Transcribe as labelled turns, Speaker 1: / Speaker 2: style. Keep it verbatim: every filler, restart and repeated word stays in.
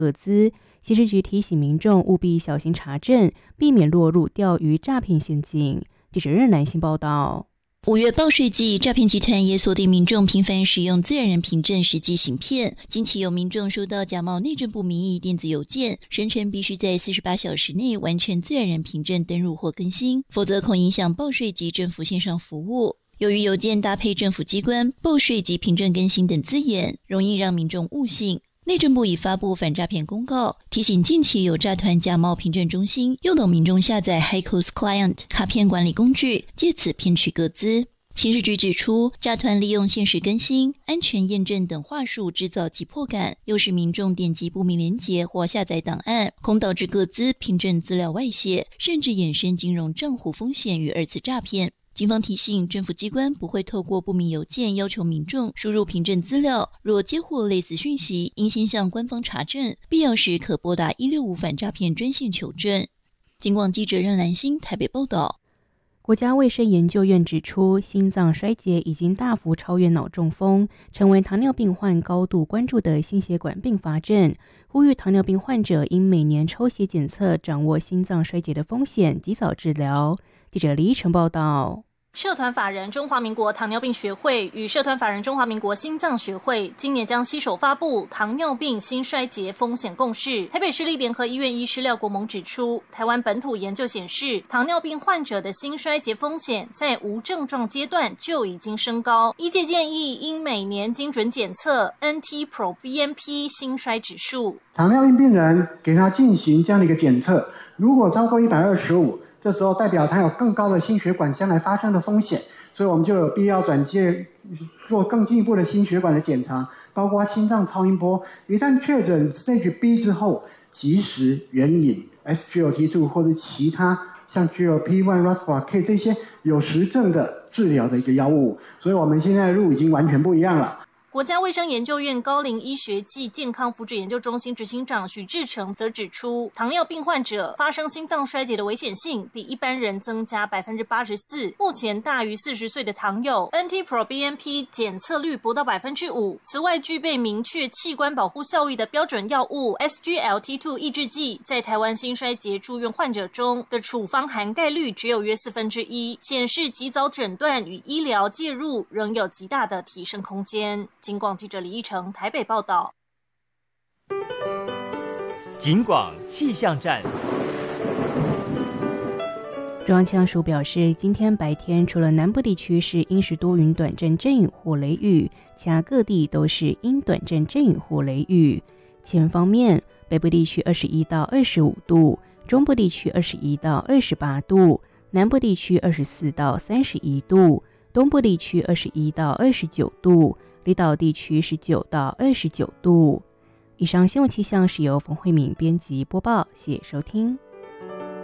Speaker 1: 个资。刑事局提醒民众务必小心查证，避免落入钓鱼诈骗陷阱。记者任南信报道。
Speaker 2: 五月报税季，诈骗集团也锁定民众频繁使用自然人凭证实际行骗。近期有民众收到假冒内政部名义电子邮件，声称必须在四十八小时内完成自然人凭证登入或更新，否则恐影响报税及政府线上服务。由于邮件搭配政府机关、报税及凭证更新等字眼，容易让民众误信。内政部已发布反诈骗公告，提醒近期有诈团假冒凭证中心，诱导民众下载 HighCost Client 卡片管理工具，借此骗取个资。刑事局指出，诈团利用限时更新、安全验证等话术制造急迫感，诱使民众点击不明连结或下载档案，恐导致个资、凭证资料外泄，甚至衍生金融账户风险与二次诈骗。警方提醒，政府机关不会透过不明邮件要求民众输入凭证资料，若接获类似讯息，应先向官方查证，必要时可拨打一六五反诈骗专线求证。警广记者任兰心台北报道。
Speaker 1: 国家卫生研究院指出，心脏衰竭已经大幅超越脑中风，成为糖尿病患高度关注的心血管并发症，呼吁糖尿病患者应每年抽血检测，掌握心脏衰竭的风险，及早治疗。记者李依晨报道。
Speaker 3: 社团法人中华民国糖尿病学会与社团法人中华民国心脏学会今年将携手发布糖尿病心衰竭风险共识。台北市立联合医院医师廖国蒙指出，台湾本土研究显示，糖尿病患者的心衰竭风险在无症状阶段就已经升高，医界建议应每年精准检测 N T Pro B N P 心衰指数。
Speaker 4: 糖尿病病人给他进行这样的一个检测，如果超过一百二十五，这时候代表它有更高的心血管将来发生的风险，所以我们就有必要转介做更进一步的心血管的检查，包括心脏超音波。一旦确诊 Stage B 之后，及时援引 S G L T 二 或者其他像 G L P 一 Rosuvastatin 这些有实证的治疗的一个药物。所以我们现在的路已经完全不一样了。
Speaker 3: 国家卫生研究院高龄医学暨健康福祉研究中心执行长许志成则指出，糖尿病患者发生心脏衰竭的危险性比一般人增加 百分之八十四， 目前大于四十岁的糖友 N T Pro B N P 检测率不到 百分之五。 此外，具备明确器官保护效益的标准药物 S G L T 二 抑制剂在台湾心衰竭住院患者中的处方涵盖率只有约四分之一，显示及早诊断与医疗介入仍有极大的提升空间。警广记者李义成台北报道。
Speaker 5: 警广气象站。
Speaker 1: 中央气象署表示，今天白天除了南部地区是阴时多云短阵阵雨或雷雨，其他各地都是阴短阵阵雨或雷雨。气温方面，北部地区二十一到二十五度，中部地区二十一到二十八度，南部地区二十四到三十一度，东部地区二十一到二十九度，离岛地区十九到二十九度。以上新闻气象是由冯慧敏编辑播报，谢谢收听。